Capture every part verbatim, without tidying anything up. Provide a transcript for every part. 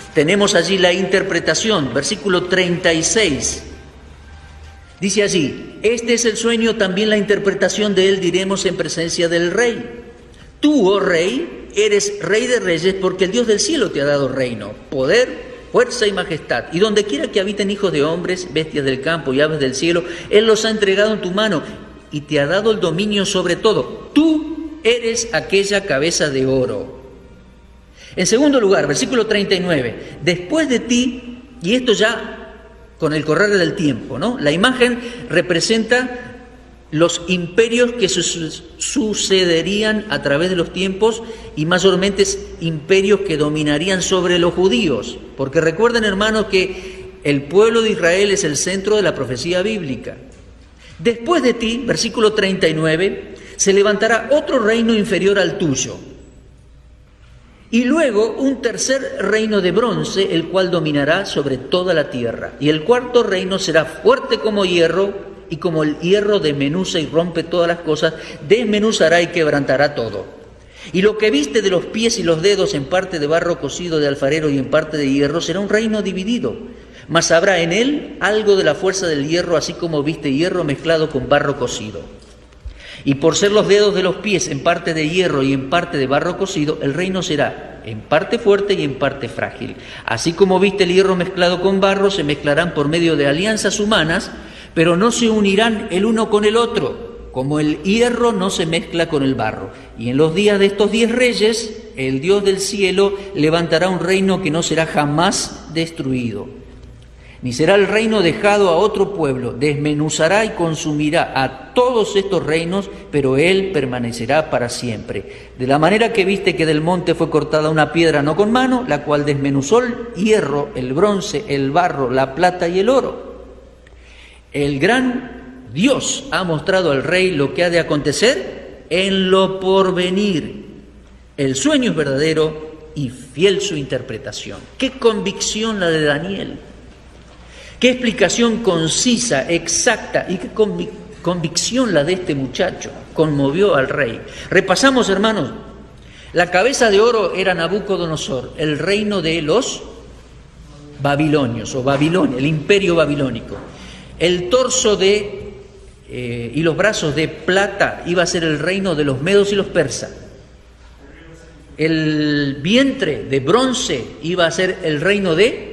tenemos allí la interpretación, versículo treinta y seis. Dice allí, este es el sueño, también la interpretación de él diremos en presencia del rey. Tú, oh rey, eres rey de reyes porque el Dios del cielo te ha dado reino, poder, fuerza y majestad. Y donde quiera que habiten hijos de hombres, bestias del campo y aves del cielo, él los ha entregado en tu mano y te ha dado el dominio sobre todo. Tú eres aquella cabeza de oro. En segundo lugar, versículo treinta y nueve, después de ti, y esto ya con el correr del tiempo, ¿no? La imagen representa los imperios que su- sucederían a través de los tiempos y mayormente imperios que dominarían sobre los judíos. Porque recuerden, hermanos, que el pueblo de Israel es el centro de la profecía bíblica. Después de ti, versículo treinta y nueve, se levantará otro reino inferior al tuyo. Y luego un tercer reino de bronce, el cual dominará sobre toda la tierra. Y el cuarto reino será fuerte como hierro, y como el hierro desmenuza y rompe todas las cosas, desmenuzará y quebrantará todo. Y lo que viste de los pies y los dedos, en parte de barro cocido de alfarero y en parte de hierro, será un reino dividido. Mas habrá en él algo de la fuerza del hierro, así como viste hierro mezclado con barro cocido. Y por ser los dedos de los pies en parte de hierro y en parte de barro cocido, el reino será en parte fuerte y en parte frágil. Así como viste el hierro mezclado con barro, se mezclarán por medio de alianzas humanas, pero no se unirán el uno con el otro, como el hierro no se mezcla con el barro. Y en los días de estos diez reyes, el Dios del cielo levantará un reino que no será jamás destruido, ni será el reino dejado a otro pueblo. Desmenuzará y consumirá a todos estos reinos, pero él permanecerá para siempre. De la manera que viste que del monte fue cortada una piedra no con mano, la cual desmenuzó el hierro, el bronce, el barro, la plata y el oro. El gran Dios ha mostrado al rey lo que ha de acontecer en lo porvenir. El sueño es verdadero y fiel su interpretación. ¡Qué convicción la de Daniel! ¡Qué explicación concisa, exacta y qué convic- convicción la de este muchacho! Conmovió al rey. Repasamos, hermanos. La cabeza de oro era Nabucodonosor, el reino de los babilonios o Babilonia, el imperio babilónico. El torso de eh, y los brazos de plata iba a ser el reino de los medos y los persas. El vientre de bronce iba a ser el reino de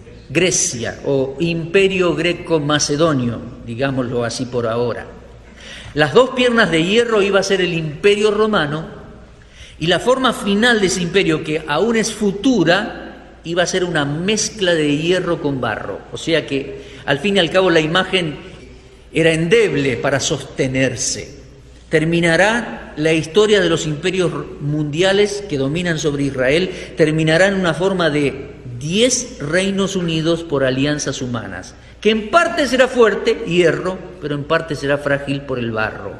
Grecia o imperio greco-macedonio, digámoslo así por ahora. Las dos piernas de hierro iba a ser el imperio romano, y la forma final de ese imperio, que aún es futura, iba a ser una mezcla de hierro con barro. O sea que al fin y al cabo la imagen era endeble para sostenerse. Terminará la historia de los imperios mundiales que dominan sobre Israel, terminará en una forma de diez reinos unidos por alianzas humanas, que en parte será fuerte, hierro, pero en parte será frágil por el barro,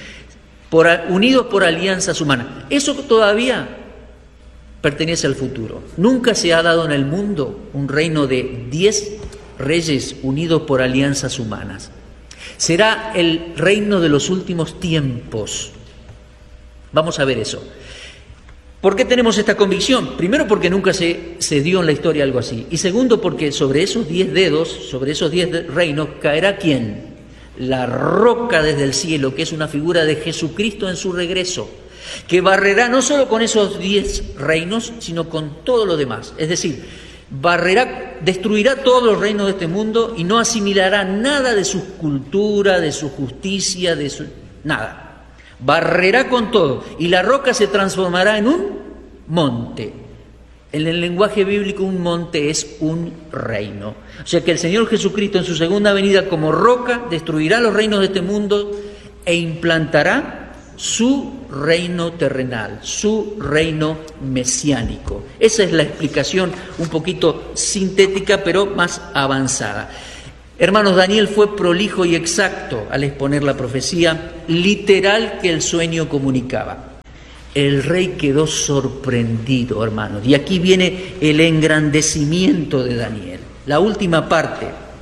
por, unidos por alianzas humanas. Eso todavía pertenece al futuro. Nunca se ha dado en el mundo un reino de diez reyes unidos por alianzas humanas. Será el reino de los últimos tiempos. Vamos a ver eso. ¿Por qué tenemos esta convicción? Primero, porque nunca se, se dio en la historia algo así. Y segundo, porque sobre esos diez dedos, sobre esos diez reinos, caerá ¿quién? La roca desde el cielo, que es una figura de Jesucristo en su regreso, que barrerá no solo con esos diez reinos, sino con todo lo demás. Es decir, barrerá, destruirá todos los reinos de este mundo y no asimilará nada de su cultura, de su justicia, de su... nada. Barrerá con todo y la roca se transformará en un monte. En el lenguaje bíblico, un monte es un reino. O sea que el Señor Jesucristo en su segunda venida como roca destruirá los reinos de este mundo e implantará su reino terrenal, su reino mesiánico. Esa es la explicación un poquito sintética, pero más avanzada. Hermanos, Daniel fue prolijo y exacto al exponer la profecía literal que el sueño comunicaba. El rey quedó sorprendido, hermanos, y aquí viene el engrandecimiento de Daniel. La última parte.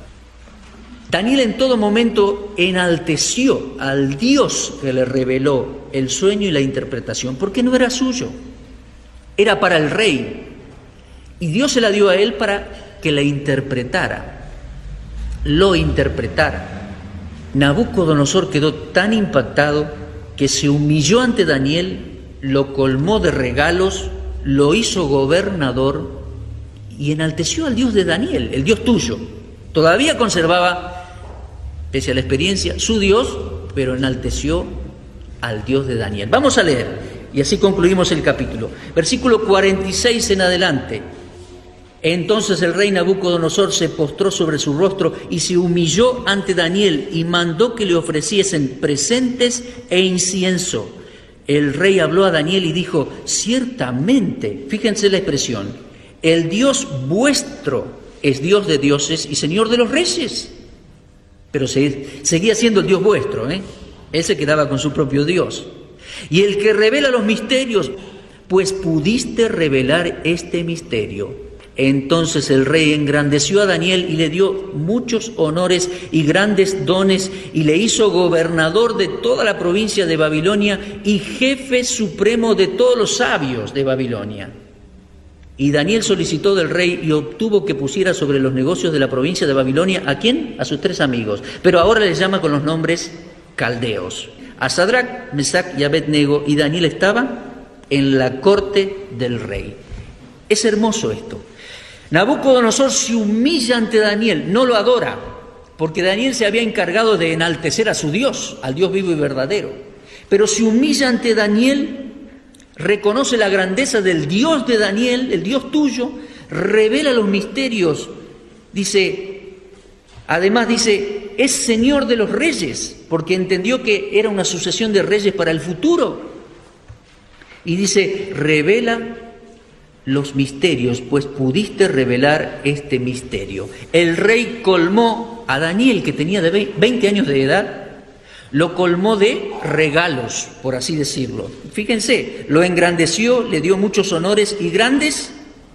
Daniel en todo momento enalteció al Dios que le reveló el sueño y la interpretación, porque no era suyo, era para el rey. Y Dios se la dio a él para que la interpretara, lo interpretara. Nabucodonosor quedó tan impactado que se humilló ante Daniel, lo colmó de regalos, lo hizo gobernador y enalteció al Dios de Daniel, el Dios tuyo. Todavía conservaba, pese a la experiencia, su Dios, pero enalteció al Dios de Daniel. Vamos a leer, y así concluimos el capítulo. Versículo cuarenta y seis en adelante. Entonces el rey Nabucodonosor se postró sobre su rostro y se humilló ante Daniel y mandó que le ofreciesen presentes e incienso. El rey habló a Daniel y dijo: ciertamente, fíjense la expresión, el Dios vuestro es Dios de dioses y Señor de los reyes. Pero se, seguía siendo el Dios vuestro, ¿eh? Él se quedaba con su propio Dios. Y el que revela los misterios, pues pudiste revelar este misterio. Entonces el rey engrandeció a Daniel y le dio muchos honores y grandes dones y le hizo gobernador de toda la provincia de Babilonia y jefe supremo de todos los sabios de Babilonia. Y Daniel solicitó del rey y obtuvo que pusiera sobre los negocios de la provincia de Babilonia, ¿a quién? A sus tres amigos, pero ahora les llama con los nombres caldeos. A Sadrac, Mesac y Abednego, y Daniel estaba en la corte del rey. Es hermoso esto. Nabucodonosor se humilla ante Daniel, no lo adora, porque Daniel se había encargado de enaltecer a su Dios, al Dios vivo y verdadero. Pero se humilla ante Daniel, reconoce la grandeza del Dios de Daniel, el Dios tuyo, revela los misterios. Dice, además dice, es Señor de los reyes, porque entendió que era una sucesión de reyes para el futuro. Y dice, revela los misterios, pues pudiste revelar este misterio. El rey colmó a Daniel, que tenía de veinte años de edad, lo colmó de regalos, por así decirlo. Fíjense, lo engrandeció, le dio muchos honores y grandes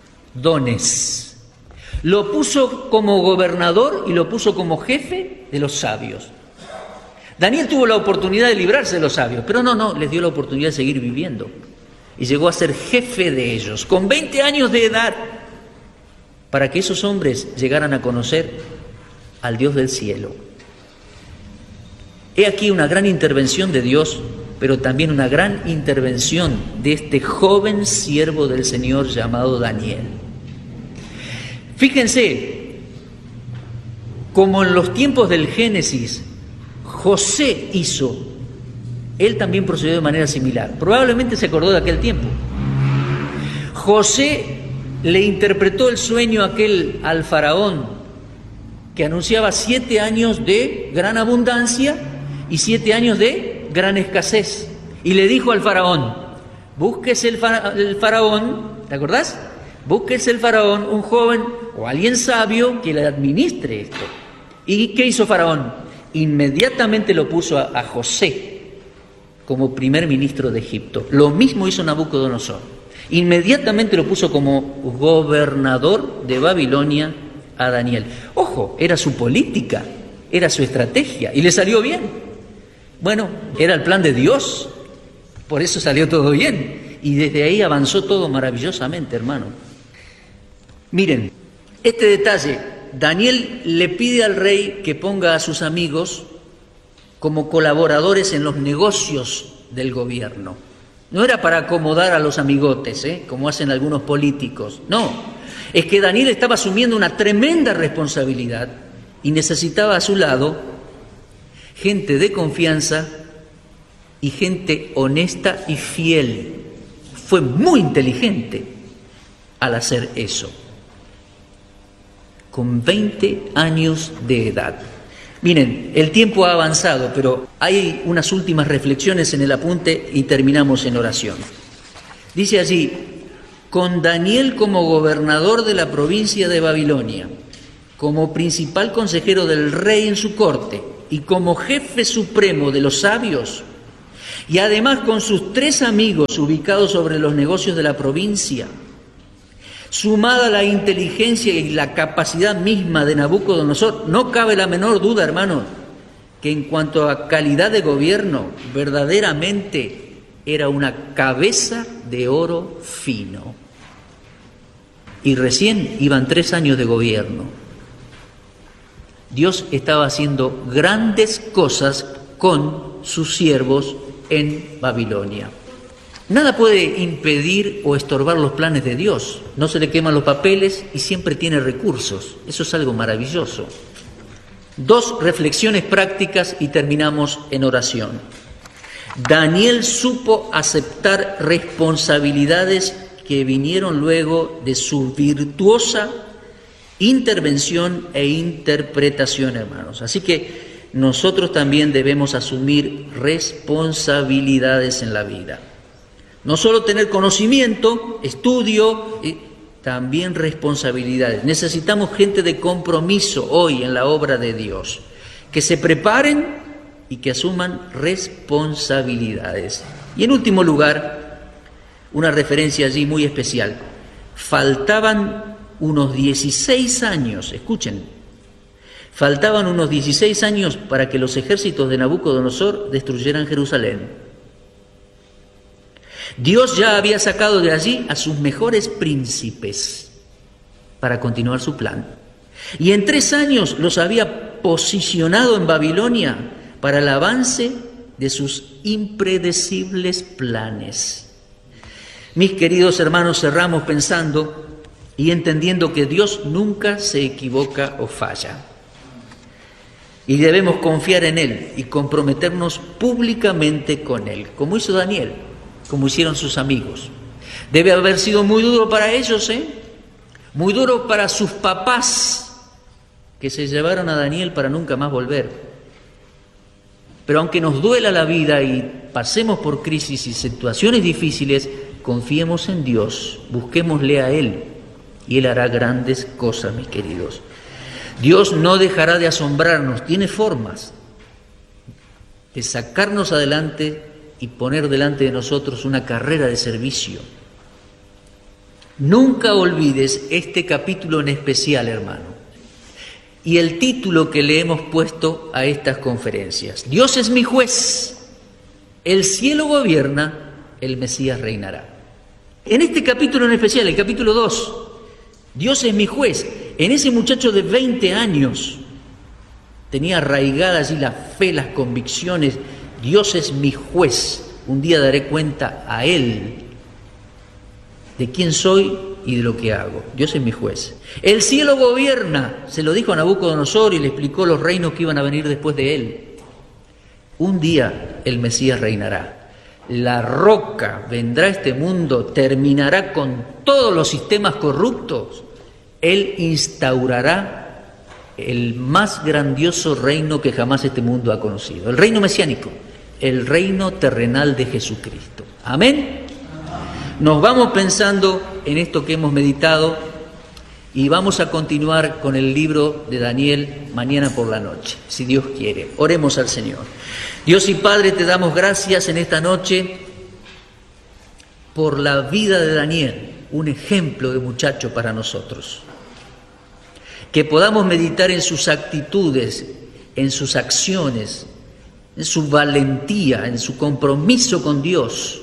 dones. Lo puso como gobernador y lo puso como jefe de los sabios. Daniel tuvo la oportunidad de librarse de los sabios, pero no, no, les dio la oportunidad de seguir viviendo. Y llegó a ser jefe de ellos, con veinte años de edad, para que esos hombres llegaran a conocer al Dios del cielo. He aquí una gran intervención de Dios, pero también una gran intervención de este joven siervo del Señor llamado Daniel. Fíjense, como en los tiempos del Génesis, José hizo, él también procedió de manera similar. Probablemente se acordó de aquel tiempo. José le interpretó el sueño aquel al faraón que anunciaba siete años de gran abundancia y siete años de gran escasez. Y le dijo al faraón, búsquese el, fara- el faraón, ¿te acordás? Búsquese el faraón, un joven o alguien sabio que le administre esto. ¿Y qué hizo faraón? Inmediatamente lo puso a, a José como primer ministro de Egipto. Lo mismo hizo Nabucodonosor. Inmediatamente lo puso como gobernador de Babilonia a Daniel. Ojo, era su política, era su estrategia y le salió bien. Bueno, era el plan de Dios, por eso salió todo bien. Y desde ahí avanzó todo maravillosamente, hermano. Miren, este detalle, Daniel le pide al rey que ponga a sus amigos como colaboradores en los negocios del gobierno. No era para acomodar a los amigotes, ¿eh? como hacen algunos políticos. No, es que Daniel estaba asumiendo una tremenda responsabilidad y necesitaba a su lado gente de confianza y gente honesta y fiel. Fue muy inteligente al hacer eso, con veinte años de edad. Miren, el tiempo ha avanzado, pero hay unas últimas reflexiones en el apunte y terminamos en oración. Dice allí, con Daniel como gobernador de la provincia de Babilonia, como principal consejero del rey en su corte y como jefe supremo de los sabios, y además con sus tres amigos ubicados sobre los negocios de la provincia, sumada la inteligencia y la capacidad misma de Nabucodonosor, no cabe la menor duda, hermanos, que en cuanto a calidad de gobierno, verdaderamente era una cabeza de oro fino. y recién iban tres años de gobierno. Dios estaba haciendo grandes cosas con sus siervos en Babilonia. Nada puede impedir o estorbar los planes de Dios. No se le queman los papeles y siempre tiene recursos. Eso es algo maravilloso. Dos reflexiones prácticas y terminamos en oración. Daniel supo aceptar responsabilidades que vinieron luego de su virtuosa intervención e interpretación, hermanos. Así que nosotros también debemos asumir responsabilidades en la vida. No solo tener conocimiento, estudio, eh, también responsabilidades. Necesitamos gente de compromiso hoy en la obra de Dios, que se preparen y que asuman responsabilidades. Y en último lugar, una referencia allí muy especial. Faltaban unos dieciséis años, escuchen, faltaban unos dieciséis años para que los ejércitos de Nabucodonosor destruyeran Jerusalén. Dios ya había sacado de allí a sus mejores príncipes para continuar su plan. Y en tres años los había posicionado en Babilonia para el avance de sus impredecibles planes. Mis queridos hermanos, cerramos pensando y entendiendo que Dios nunca se equivoca o falla. Y debemos confiar en Él y comprometernos públicamente con Él, como hizo Daniel, como hicieron sus amigos. Debe haber sido muy duro para ellos, ¿eh? Muy duro para sus papás, que se llevaron a Daniel para nunca más volver. Pero aunque nos duela la vida y pasemos por crisis y situaciones difíciles, confiemos en Dios, busquémosle a Él, y Él hará grandes cosas, mis queridos. Dios no dejará de asombrarnos, tiene formas de sacarnos adelante y poner delante de nosotros una carrera de servicio. Nunca olvides este capítulo en especial, hermano, y el título que le hemos puesto a estas conferencias. Dios es mi juez, el cielo gobierna, el Mesías reinará. En este capítulo en especial, el capítulo dos, Dios es mi juez. En ese muchacho de veinte años tenía arraigada allí la fe, las convicciones. Dios es mi juez, un día daré cuenta a Él de quién soy y de lo que hago. Dios es mi juez. El cielo gobierna, se lo dijo a Nabucodonosor y le explicó los reinos que iban a venir después de él. Un día el Mesías reinará. La roca vendrá a este mundo, terminará con todos los sistemas corruptos. Él instaurará el más grandioso reino que jamás este mundo ha conocido, el reino mesiánico, el reino terrenal de Jesucristo. Amén. Nos vamos pensando en esto que hemos meditado y vamos a continuar con el libro de Daniel mañana por la noche, si Dios quiere. Oremos al Señor. Dios y Padre, te damos gracias en esta noche por la vida de Daniel, un ejemplo de muchacho para nosotros. Que podamos meditar en sus actitudes, en sus acciones, en su valentía, en su compromiso con Dios.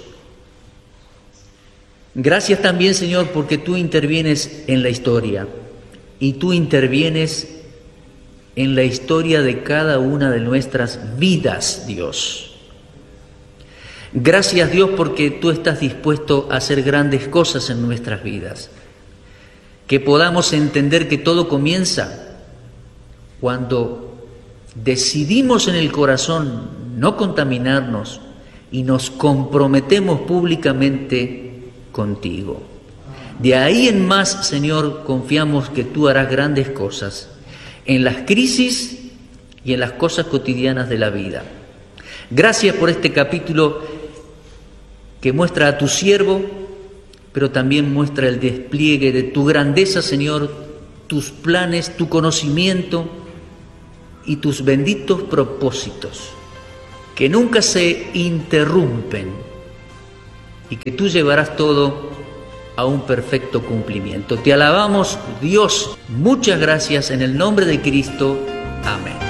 Gracias también, Señor, porque tú intervienes en la historia y tú intervienes en la historia de cada una de nuestras vidas, Dios. Gracias, Dios, porque tú estás dispuesto a hacer grandes cosas en nuestras vidas. Que podamos entender que todo comienza cuando decidimos en el corazón no contaminarnos y nos comprometemos públicamente contigo. De ahí en más, Señor, confiamos que tú harás grandes cosas en las crisis y en las cosas cotidianas de la vida. Gracias por este capítulo que muestra a tu siervo, pero también muestra el despliegue de tu grandeza, Señor, tus planes, tu conocimiento y tus benditos propósitos, que nunca se interrumpen y que tú llevarás todo a un perfecto cumplimiento. Te alabamos, Dios. Muchas gracias en el nombre de Cristo. Amén.